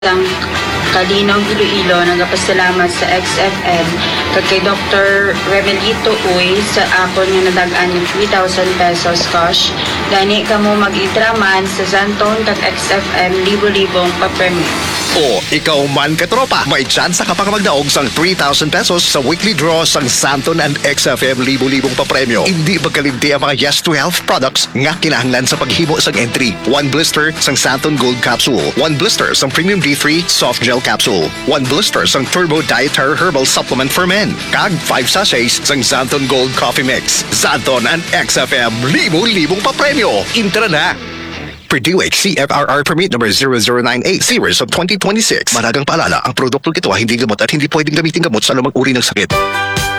Ang Kalinaw Iloilo nagapasalamat sa XFM kag kay Dr. Remelito Uy sa akon nga nadagan ng 3,000 pesos cash. Gani kamo mag-itraman sa Zanton kag XFM libo-libong papremyo. O ikaw man katropa, may tsansa ka pang magdaog sang 3,000 pesos sa weekly draw sang Santon and XFM libo-libong papremyo. Hindi magkalimti ang mga Yes to Health products nga kinahanglan sa paghimo sang entry. 1 blister sang Santon Gold Capsule, 1 blister sang Premium D3 Soft Gel Capsule, 1 blister sang Turbo Dietary Herbal Supplement for Men, kag 5 sachets sang Santon Gold Coffee Mix. Santon and XFM libo-libong papremyo. Intra na! Purdue CFRR Permit number 0098 series of 2026. Maragang paalala, ang produktong ito ay hindi gamot at hindi pwedeng gamitin gamot sa anumang uri ng sakit.